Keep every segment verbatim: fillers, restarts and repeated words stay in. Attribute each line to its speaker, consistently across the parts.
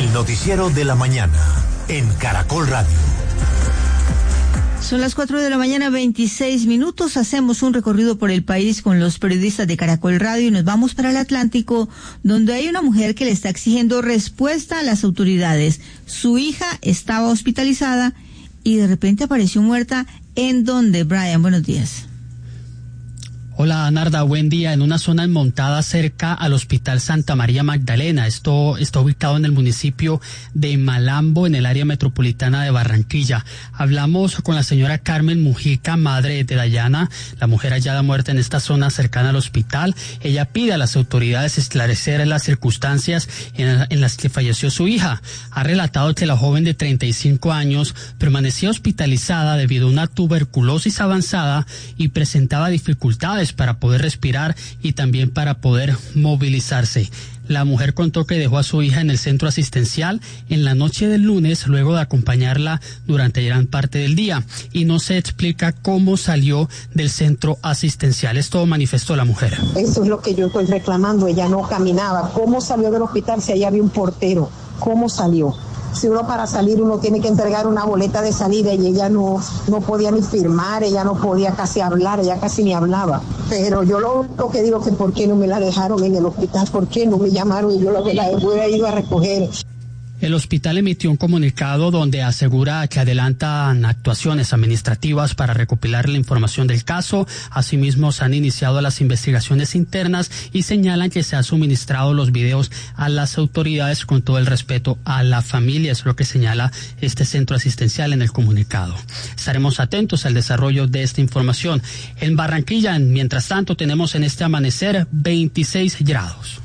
Speaker 1: El noticiero de la mañana en Caracol Radio.
Speaker 2: Son las cuatro de la mañana, veintiséis minutos. Hacemos un recorrido por el país con los periodistas de Caracol Radio y nos vamos para el Atlántico, donde hay una mujer que le está exigiendo respuesta a las autoridades. Su hija estaba hospitalizada y de repente apareció muerta. ¿En dónde, Brian? Buenos días.
Speaker 3: Hola, Narda, buen día. En una zona enmontada cerca al Hospital Santa María Magdalena. Esto está ubicado en el municipio de Malambo, en el área metropolitana de Barranquilla. Hablamos con la señora Carmen Mujica, madre de Dayana, la mujer hallada muerta en esta zona cercana al hospital. Ella pide a las autoridades esclarecer las circunstancias en, en las que falleció su hija. Ha relatado que la joven de treinta y cinco años permanecía hospitalizada debido a una tuberculosis avanzada y presentaba dificultades para poder respirar y también para poder movilizarse. La mujer contó que dejó a su hija en el centro asistencial en la noche del lunes, luego de acompañarla durante gran parte del día, y no se explica cómo salió del centro asistencial. Esto manifestó la mujer.
Speaker 4: Eso es lo que yo estoy reclamando. Ella no caminaba. ¿Cómo salió del hospital si allá había un portero? ¿Cómo salió? Si uno para salir uno tiene que entregar una boleta de salida y ella no, no podía ni firmar, ella no podía casi hablar, ella casi ni hablaba. Pero yo lo único que digo que por qué no me la dejaron en el hospital, por qué no me llamaron y yo la, la hubiera ido a recoger.
Speaker 3: El hospital emitió un comunicado donde asegura que adelantan actuaciones administrativas para recopilar la información del caso. Asimismo, se han iniciado las investigaciones internas y señalan que se han suministrado los videos a las autoridades con todo el respeto a la familia. Es lo que señala este centro asistencial en el comunicado. Estaremos atentos al desarrollo de esta información. En Barranquilla, mientras tanto, tenemos en este amanecer veintiséis grados.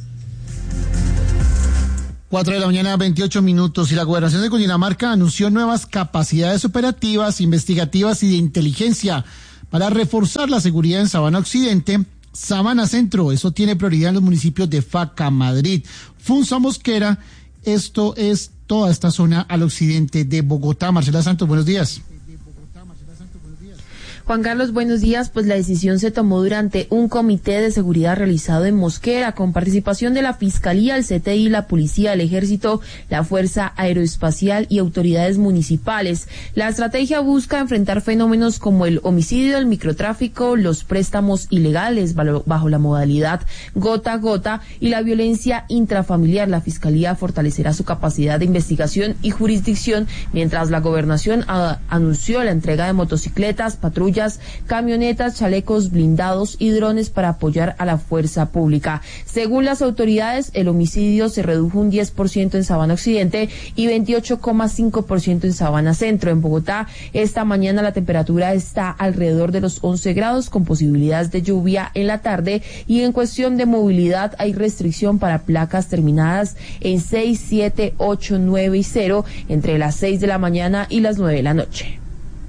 Speaker 5: Cuatro de la mañana, veintiocho minutos, y la Gobernación de Cundinamarca anunció nuevas capacidades operativas, investigativas y de inteligencia para reforzar la seguridad en Sabana Occidente, Sabana Centro. Eso tiene prioridad en los municipios de Faca, Madrid, Funza, Mosquera. Esto es toda esta zona al occidente de Bogotá. Marcela Santos, buenos días.
Speaker 6: Juan Carlos, buenos días. Pues la decisión se tomó durante un comité de seguridad realizado en Mosquera con participación de la Fiscalía, el C T I, la Policía, el Ejército, la Fuerza Aeroespacial y autoridades municipales. La estrategia busca enfrentar fenómenos como el homicidio, el microtráfico, los préstamos ilegales bajo la modalidad gota a gota y la violencia intrafamiliar. La Fiscalía fortalecerá su capacidad de investigación y jurisdicción, mientras la Gobernación a, anunció la entrega de motocicletas, patrullas, camionetas, chalecos blindados y drones para apoyar a la fuerza pública. Según las autoridades, el homicidio se redujo un diez por ciento en Sabana Occidente y veintiocho coma cinco por ciento en Sabana Centro. En Bogotá, esta mañana la temperatura está alrededor de los once grados, con posibilidades de lluvia en la tarde, y en cuestión de movilidad hay restricción para placas terminadas en seis, siete, ocho, nueve y cero entre las seis de la mañana y las nueve de la noche.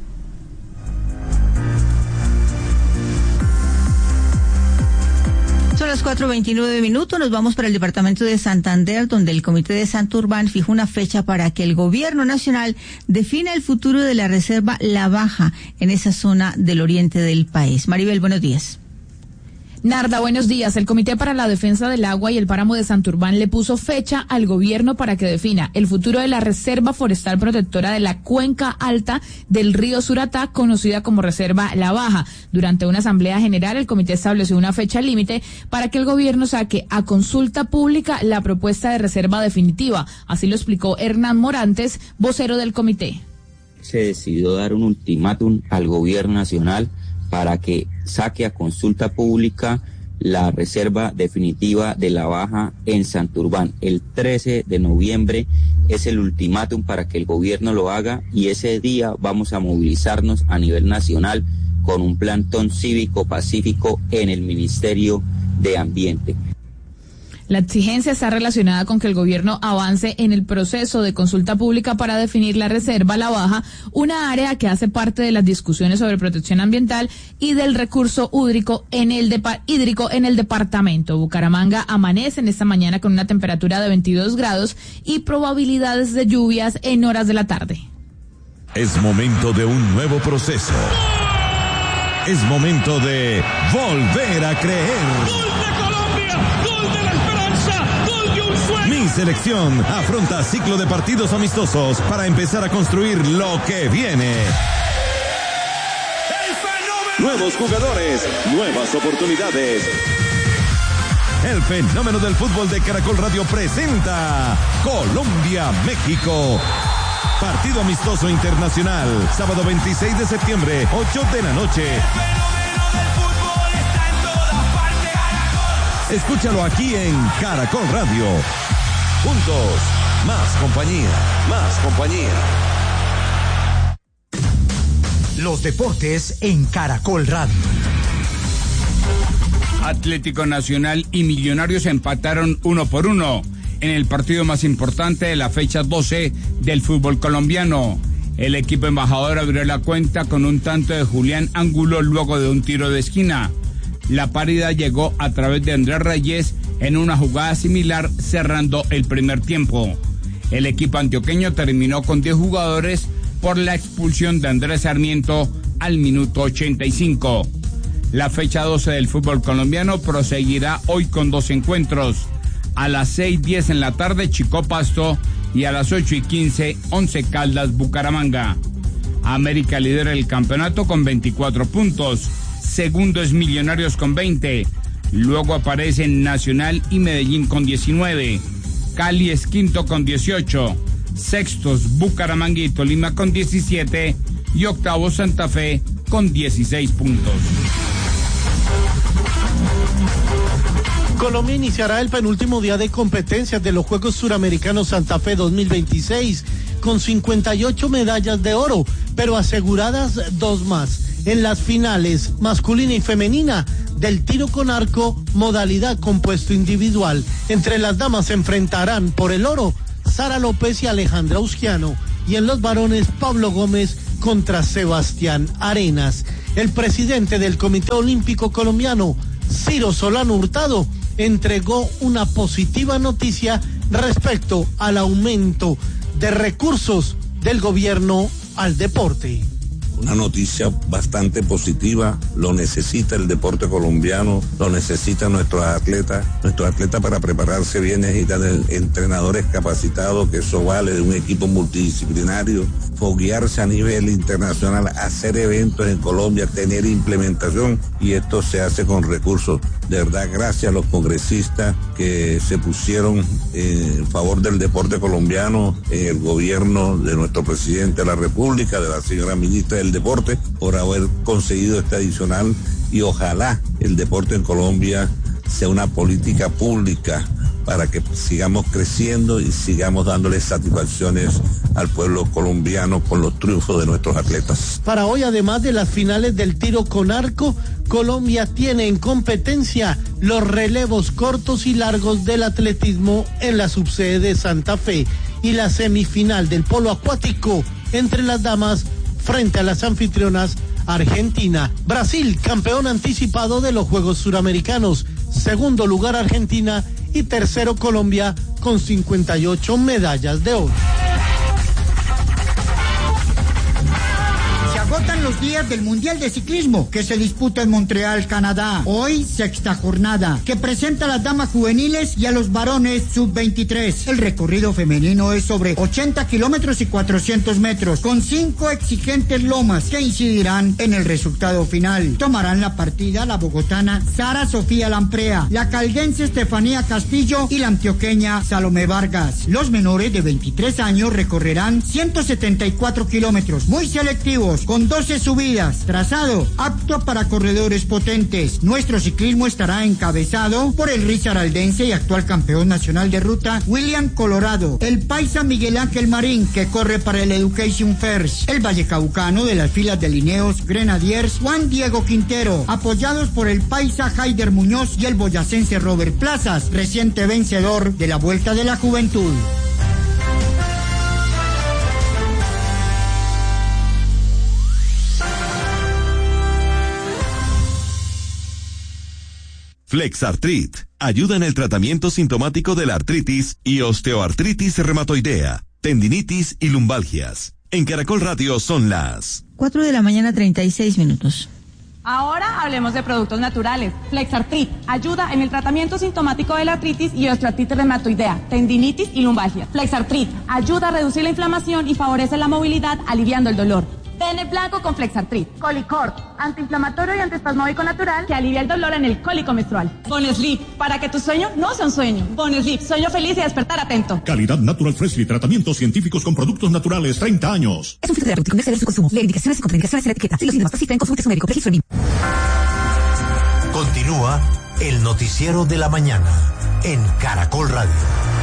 Speaker 2: Son las cuatro veintinueve minutos, nos vamos para el departamento de Santander, donde el Comité de Santurbán fijó una fecha para que el gobierno nacional defina el futuro de la reserva La Baja en esa zona del oriente del país. Maribel, buenos días.
Speaker 7: Narda, buenos días. El Comité para la Defensa del Agua y el Páramo de Santurbán le puso fecha al gobierno para que defina el futuro de la Reserva Forestal Protectora de la Cuenca Alta del río Suratá, conocida como Reserva La Baja. Durante una asamblea general, el comité estableció una fecha límite para que el gobierno saque a consulta pública la propuesta de reserva definitiva. Así lo explicó Hernán Morantes, vocero del comité.
Speaker 8: Se decidió dar un ultimátum al gobierno nacional para que saque a consulta pública la reserva definitiva de La Baja en Santurbán. El trece de noviembre es el ultimátum para que el gobierno lo haga, y ese día vamos a movilizarnos a nivel nacional con un plantón cívico pacífico en el Ministerio de Ambiente.
Speaker 7: La exigencia está relacionada con que el gobierno avance en el proceso de consulta pública para definir la reserva La Baja, una área que hace parte de las discusiones sobre protección ambiental y del recurso hídrico en el, depa- hídrico en el departamento. Bucaramanga amanece en esta mañana con una temperatura de veintidós grados y probabilidades de lluvias en horas de la tarde.
Speaker 1: Es momento de un nuevo proceso. Es momento de volver a creer.
Speaker 9: ¡Gol de Colombia! ¡Gol de la esperanza! ¡Gol de un sueño!
Speaker 1: selección afronta ciclo de partidos amistosos para empezar a construir lo que viene. Nuevos jugadores, nuevas oportunidades. El fenómeno del fútbol de Caracol Radio presenta Colombia-México. Partido amistoso internacional, sábado veintiséis de septiembre, ocho de la noche. El fenómeno del fútbol está en todas partes. Escúchalo aquí en Caracol Radio. Juntos, más compañía, más compañía.
Speaker 9: Los deportes en Caracol Radio.
Speaker 10: Atlético Nacional y Millonarios empataron uno por uno en el partido más importante de la fecha doce del fútbol colombiano. El equipo embajador abrió la cuenta con un tanto de Julián Angulo luego de un tiro de esquina. La paridad llegó a través de Andrés Reyes en una jugada similar cerrando el primer tiempo. El equipo antioqueño terminó con diez jugadores por la expulsión de Andrés Sarmiento al minuto ochenta y cinco. La fecha doce del fútbol colombiano proseguirá hoy con dos encuentros. A las seis diez en la tarde, Chico Pasto, y a las ocho y quince, Once Caldas Bucaramanga. América lidera el campeonato con veinticuatro puntos. Segundo es Millonarios con veinte. Luego aparecen Nacional y Medellín con diecinueve. Cali es quinto con dieciocho. Sextos Bucaramanga y Tolima con diecisiete. Y octavo Santa Fe con dieciséis puntos.
Speaker 11: Colombia iniciará el penúltimo día de competencias de los Juegos Suramericanos Santa Fe dos mil veintiséis con cincuenta y ocho medallas de oro, pero aseguradas dos más en las finales masculina y femenina del tiro con arco, modalidad compuesto individual. Entre las damas se enfrentarán por el oro Sara López y Alejandra Usquiano, y en los varones Pablo Gómez contra Sebastián Arenas. El presidente del Comité Olímpico Colombiano, Ciro Solano Hurtado, entregó una positiva noticia respecto al aumento de recursos del gobierno al deporte.
Speaker 12: Una noticia bastante positiva, lo necesita el deporte colombiano, lo necesitan nuestros atletas. Nuestros atletas para prepararse bien necesitan entrenadores capacitados, que eso vale de un equipo multidisciplinario, foguearse a nivel internacional, hacer eventos en Colombia, tener implementación, y esto se hace con recursos. De verdad, gracias a los congresistas que se pusieron en favor del deporte colombiano, en el gobierno de nuestro presidente de la República, de la señora ministra del Deporte, por haber conseguido este adicional, y ojalá el deporte en Colombia sea una política pública para que sigamos creciendo y sigamos dándole satisfacciones al pueblo colombiano con los triunfos de nuestros atletas.
Speaker 11: Para hoy, además de las finales del tiro con arco, Colombia tiene en competencia los relevos cortos y largos del atletismo en la subsede de Santa Fe y la semifinal del polo acuático entre las damas frente a las anfitrionas Argentina. Brasil, campeón anticipado de los Juegos Suramericanos. Segundo lugar Argentina y tercero Colombia con cincuenta y ocho medallas de oro.
Speaker 13: Agotan los días del Mundial de Ciclismo que se disputa en Montreal, Canadá. Hoy, sexta jornada, que presenta a las damas juveniles y a los varones sub veintitrés. El recorrido femenino es sobre ochenta kilómetros y cuatrocientos metros, con cinco exigentes lomas que incidirán en el resultado final. Tomarán la partida la bogotana Sara Sofía Lamprea, la caldense Estefanía Castillo y la antioqueña Salomé Vargas. Los menores de veintitrés años recorrerán ciento setenta y cuatro kilómetros, muy selectivos, con doce subidas, trazado apto para corredores potentes. Nuestro ciclismo estará encabezado por el risaraldense y actual campeón nacional de ruta William Colorado, el paisa Miguel Ángel Marín, que corre para el Education First, el vallecaucano de las filas de Lineos Grenadiers Juan Diego Quintero, apoyados por el paisa Haider Muñoz y el boyacense Robert Plazas, reciente vencedor de la Vuelta de la Juventud.
Speaker 1: Flexartrit ayuda en el tratamiento sintomático de la artritis y osteoartritis reumatoidea, tendinitis y lumbalgias. En Caracol Radio son las
Speaker 2: cuatro de la mañana, treinta y seis minutos.
Speaker 14: Ahora hablemos de productos naturales. Flexartrit ayuda en el tratamiento sintomático de la artritis y osteoartritis reumatoidea, tendinitis y lumbalgia. Flexartrit ayuda a reducir la inflamación y favorece la movilidad, aliviando el dolor. Pene blanco con Flexartrit. Colicort, antiinflamatorio y antiespasmódico natural que alivia el dolor en el cólico menstrual. Bonesleep, para que tu sueño no sea un sueño. Bonesleep, sueño feliz y despertar atento.
Speaker 15: Calidad Natural Freshly, tratamientos científicos con productos naturales, treinta años.
Speaker 16: Es un fitoterapéutico, no exceder su consumo. Lee indicaciones y contraindicaciones en la etiqueta. Si los síntomas persisten, consulte a su médico. Registro en
Speaker 9: Continúa el noticiero de la mañana en Caracol Radio.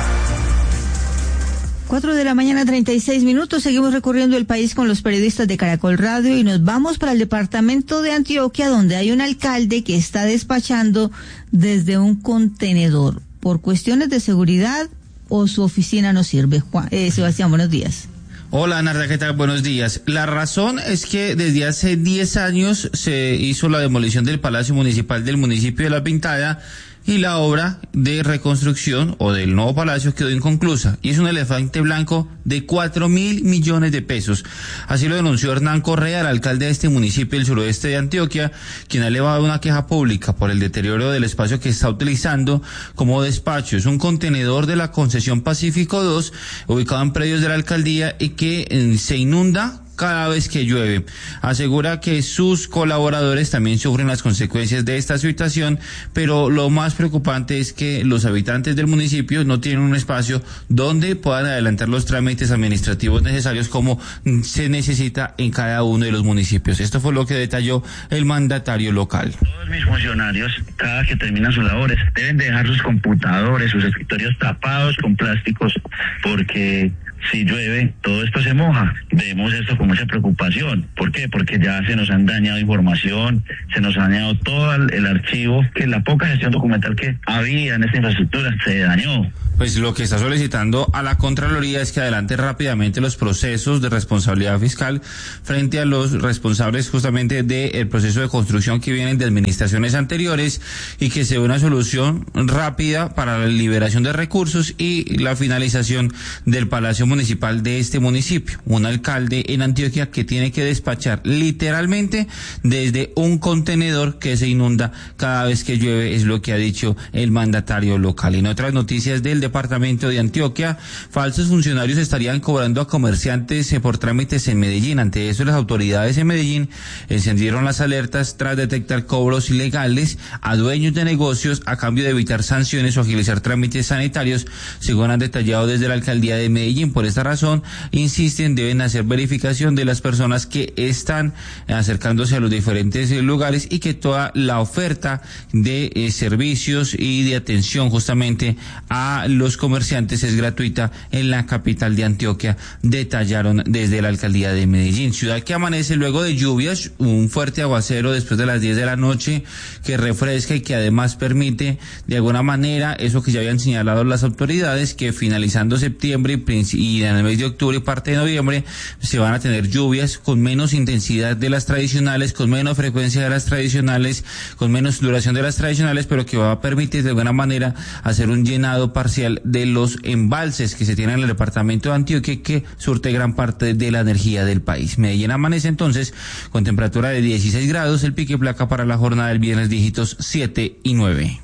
Speaker 2: Cuatro de la mañana, treinta y seis minutos. Seguimos recorriendo el país con los periodistas de Caracol Radio y nos vamos para el departamento de Antioquia, donde hay un alcalde que está despachando desde un contenedor. ¿Por cuestiones de seguridad o su oficina no sirve? Juan, eh, Sebastián, buenos días.
Speaker 17: Hola, Narda, ¿qué tal? Buenos días. La razón es que desde hace diez años se hizo la demolición del Palacio Municipal del municipio de La Pintada y la obra de reconstrucción o del nuevo palacio quedó inconclusa y es un elefante blanco de cuatro mil millones de pesos. Así lo denunció Hernán Correa, el alcalde de este municipio del suroeste de Antioquia, quien ha elevado una queja pública por el deterioro del espacio que está utilizando como despacho. Es un contenedor de la concesión Pacífico dos, ubicado en predios de la alcaldía y que eh, se inunda cada vez que llueve. Asegura que sus colaboradores también sufren las consecuencias de esta situación, pero lo más preocupante es que los habitantes del municipio no tienen un espacio donde puedan adelantar los trámites administrativos necesarios como se necesita en cada uno de los municipios. Esto fue lo que detalló el mandatario local.
Speaker 18: Todos mis funcionarios, cada que terminan sus labores, deben dejar sus computadores, sus escritorios tapados con plásticos, porque si llueve, todo esto se moja. Vemos esto con mucha preocupación. ¿Por qué? Porque ya se nos han dañado información, se nos ha dañado todo el, el archivo, que la poca gestión documental que había en esta infraestructura se dañó.
Speaker 17: Pues lo que está solicitando a la Contraloría es que adelante rápidamente los procesos de responsabilidad fiscal frente a los responsables justamente del proceso de construcción que vienen de administraciones anteriores y que se dé una solución rápida para la liberación de recursos y la finalización del Palacio Municipal de este municipio. Un alcalde en Antioquia que tiene que despachar literalmente desde un contenedor que se inunda cada vez que llueve, es lo que ha dicho el mandatario local. En otras noticias del departamento de Antioquia, falsos funcionarios estarían cobrando a comerciantes por trámites en Medellín. Ante eso, las autoridades en Medellín encendieron las alertas tras detectar cobros ilegales a dueños de negocios a cambio de evitar sanciones o agilizar trámites sanitarios, según han detallado desde la alcaldía de Medellín. Por esta razón, insisten, deben hacer verificación de las personas que están acercándose a los diferentes lugares y que toda la oferta de eh, servicios y de atención justamente a los comerciantes es gratuita en la capital de Antioquia, detallaron desde la alcaldía de Medellín. Ciudad que amanece luego de lluvias, un fuerte aguacero después de las diez de la noche que refresca y que además permite de alguna manera eso que ya habían señalado las autoridades, que finalizando septiembre y en el mes de octubre y parte de noviembre se van a tener lluvias con menos intensidad de las tradicionales, con menos frecuencia de las tradicionales, con menos duración de las tradicionales, pero que va a permitir de alguna manera hacer un llenado parcial de los embalses que se tienen en el departamento de Antioquia, que surte gran parte de la energía del país. Medellín amanece entonces con temperatura de dieciséis grados, el pique placa para la jornada del viernes dígitos siete y nueve.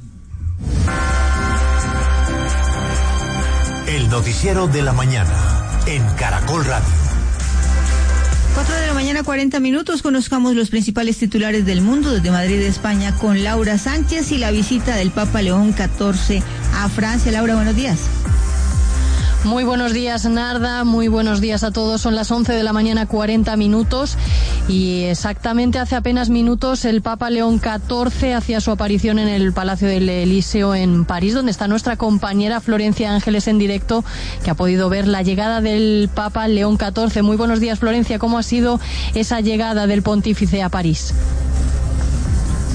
Speaker 9: El noticiero de la mañana en Caracol Radio.
Speaker 2: Cuatro de la mañana, cuarenta minutos. Conozcamos los principales titulares del mundo desde Madrid, España, con Laura Sánchez y la visita del Papa León catorce a Francia. Laura, buenos días.
Speaker 19: Muy buenos días, Narda, muy buenos días a todos. Son las once de la mañana, cuarenta minutos, y exactamente hace apenas minutos el Papa León catorce hacía su aparición en el Palacio del Elíseo en París, donde está nuestra compañera Florencia Ángeles en directo, que ha podido ver la llegada del Papa León catorce. Muy buenos días, Florencia, ¿cómo ha sido esa llegada del pontífice a París?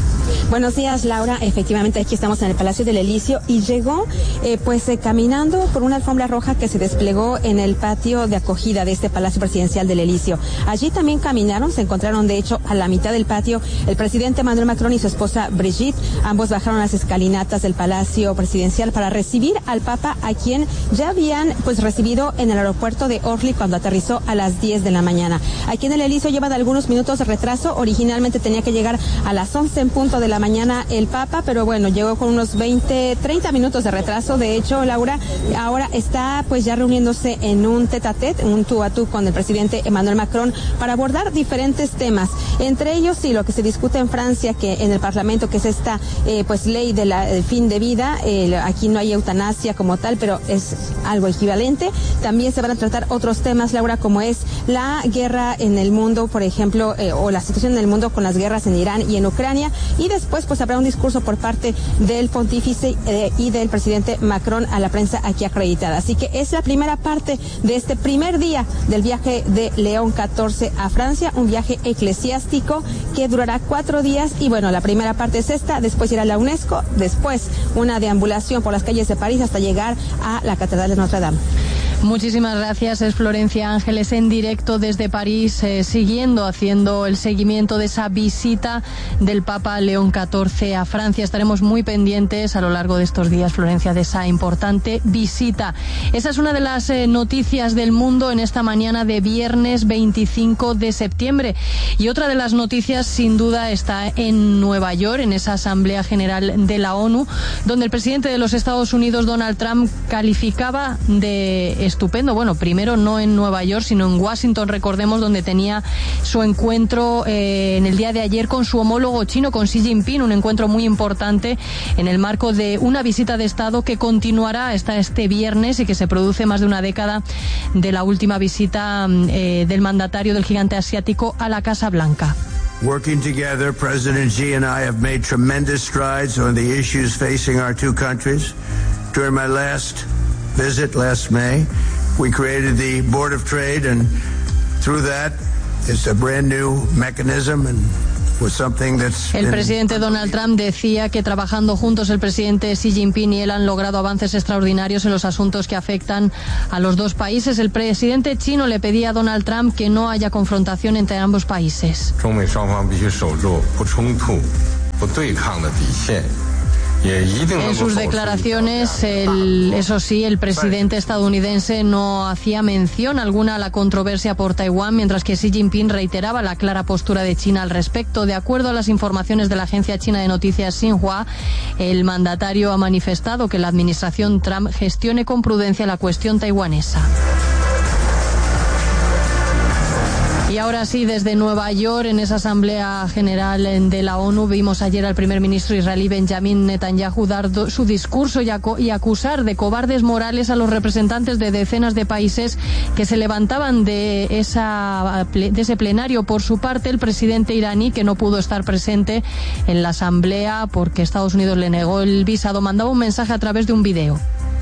Speaker 20: Buenos días, Laura. Efectivamente, aquí estamos en el Palacio del Elíseo y llegó eh, pues eh, caminando por una alfombra roja que se desplegó en el patio de acogida de este Palacio Presidencial del Elíseo. Allí también caminaron, se encontraron de hecho a la mitad del patio el presidente Emmanuel Macron y su esposa Brigitte. Ambos bajaron las escalinatas del Palacio Presidencial para recibir al Papa, a quien ya habían pues recibido en el aeropuerto de Orly cuando aterrizó a las diez de la mañana. Aquí en el Elíseo llevan algunos minutos de retraso. Originalmente tenía que llegar a las once en punto de la mañana el Papa, pero bueno, llegó con unos veinte, treinta minutos de retraso. De hecho, Laura, ahora está pues ya reuniéndose en un tete a tete, un tú a tú con el presidente Emmanuel Macron para abordar diferentes temas. Entre ellos, sí, lo que se discute en Francia, que en el Parlamento, que es esta eh, pues ley de la, del fin de vida. Eh, aquí no hay eutanasia como tal, pero es algo equivalente. También se van a tratar otros temas, Laura, como es la guerra en el mundo, por ejemplo, eh, o la situación en el mundo con las guerras en Irán y en Ucrania. Y después pues habrá un discurso por parte del pontífice eh, y del presidente Macron a la prensa aquí acreditada. Así que es la primera parte de este primer día del viaje de León catorce a Francia, un viaje eclesiástico que durará cuatro días. Y bueno, la primera parte es esta, después irá a la UNESCO, después una deambulación por las calles de París hasta llegar a la Catedral de Notre Dame.
Speaker 19: Muchísimas gracias, es Florencia Ángeles en directo desde París, eh, siguiendo, haciendo el seguimiento de esa visita del Papa León catorce a Francia. Estaremos muy pendientes a lo largo de estos días, Florencia, de esa importante visita. Esa es una de las eh, noticias del mundo en esta mañana de viernes veinticinco de septiembre. Y otra de las noticias, sin duda, está en Nueva York, en esa Asamblea General de la ONU, donde el presidente de los Estados Unidos, Donald Trump, calificaba de estupendo, bueno, primero no en Nueva York, sino en Washington, recordemos, donde tenía su encuentro eh, en el día de ayer con su homólogo chino, con Xi Jinping, un encuentro muy importante en el marco de una visita de Estado que continuará hasta este viernes y que se produce más de una década de la última visita eh, del mandatario del gigante asiático a la Casa Blanca.
Speaker 21: Working together, President Xi and I have made tremendous strides on the issues facing our two countries. During my last visit last May, we created the Board of Trade, and through that, it's a brand new mechanism and was something that's
Speaker 19: El presidente Donald Trump decía que trabajando juntos el presidente Xi Jinping y él han logrado avances extraordinarios en los asuntos que afectan a los dos países. El presidente chino le pedía a Donald Trump que no haya confrontación entre ambos países. En sus declaraciones, el, eso sí, el presidente estadounidense no hacía mención alguna a la controversia por Taiwán, mientras que Xi Jinping reiteraba la clara postura de China al respecto. De acuerdo a las informaciones de la agencia china de noticias Xinhua, el mandatario ha manifestado que la administración Trump gestione con prudencia la cuestión taiwanesa. Y ahora sí, desde Nueva York, en esa Asamblea General de la ONU, vimos ayer al primer ministro israelí Benjamin Netanyahu dar su discurso y, acu y acusar de cobardes morales a los representantes de decenas de países que se levantaban de, esa, de ese plenario. Por su parte, el presidente iraní, que no pudo estar presente en la Asamblea porque Estados Unidos le negó el visado, mandaba un mensaje a través de un video.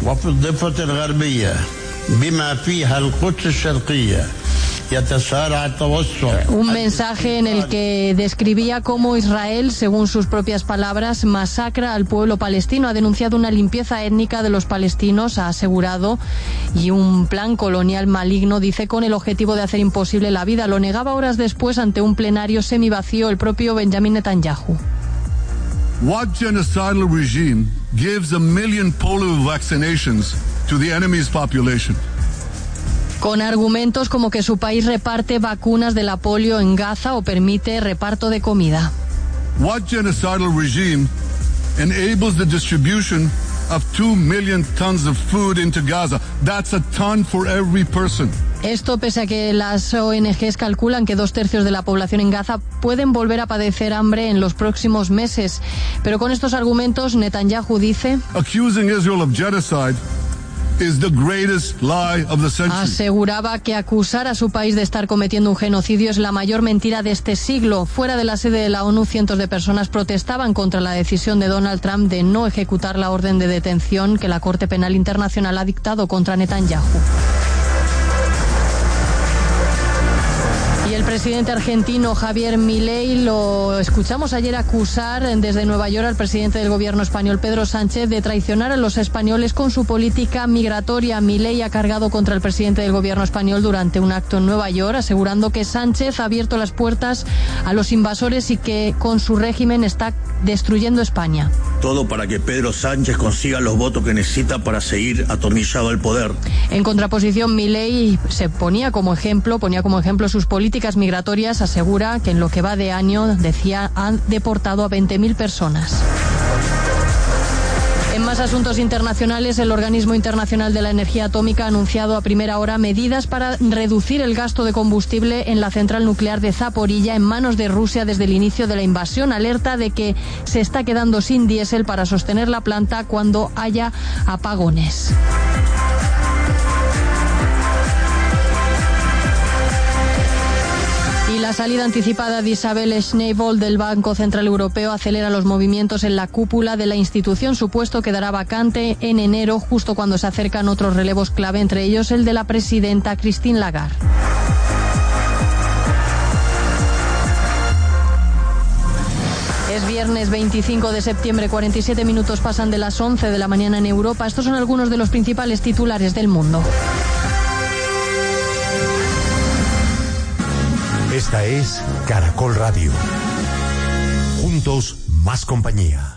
Speaker 19: Un mensaje en el que describía cómo Israel, según sus propias palabras, masacra al pueblo palestino. Ha denunciado una limpieza étnica de los palestinos, ha asegurado, y un plan colonial maligno, dice, con el objetivo de hacer imposible la vida. Lo negaba horas después ante un plenario semivacío el propio Benjamin Netanyahu.
Speaker 22: What genocidal regime gives a million polio vaccinations to the enemy's population?
Speaker 19: Con argumentos como que su país reparte vacunas de la polio en Gaza o permite reparto de comida.
Speaker 22: What genocidal regime enables the distribution of two million tons of food into Gaza? That's a ton for every person.
Speaker 19: Esto pese a que las O N Ges calculan que dos tercios de la población en Gaza pueden volver a padecer hambre en los próximos meses. Pero con estos argumentos, Netanyahu dice...
Speaker 22: Accusing Israel of genocide is the greatest lie of the century.
Speaker 19: Aseguraba que acusar a su país de estar cometiendo un genocidio es la mayor mentira de este siglo. Fuera de la sede de la ONU, cientos de personas protestaban contra la decisión de Donald Trump de no ejecutar la orden de detención que la Corte Penal Internacional ha dictado contra Netanyahu. Y el presidente argentino Javier Milei lo escuchamos ayer acusar desde Nueva York al presidente del gobierno español Pedro Sánchez de traicionar a los españoles con su política migratoria. Milei ha cargado contra el presidente del gobierno español durante un acto en Nueva York, asegurando que Sánchez ha abierto las puertas a los invasores y que con su régimen está destruyendo España.
Speaker 3: Todo para que Pedro Sánchez consiga los votos que necesita para seguir atornillado al poder.
Speaker 19: En contraposición, Milei se ponía como ejemplo, ponía como ejemplo sus políticas migratorias. Asegura que en lo que va de año, decía, han deportado a veinte mil personas. En más asuntos internacionales, el Organismo Internacional de la Energía Atómica ha anunciado a primera hora medidas para reducir el gasto de combustible en la central nuclear de Zaporilla en manos de Rusia desde el inicio de la invasión. Alerta de que se está quedando sin diésel para sostener la planta cuando haya apagones. La salida anticipada de Isabel Schnabel del Banco Central Europeo acelera los movimientos en la cúpula de la institución. Su puesto quedará vacante en enero, justo cuando se acercan otros relevos clave, entre ellos el de la presidenta Christine Lagarde. Es viernes veinticinco de septiembre, cuarenta y siete minutos pasan de las once de la mañana en Europa. Estos son algunos de los principales titulares del mundo.
Speaker 9: Esta es Caracol Radio. Juntos, más compañía.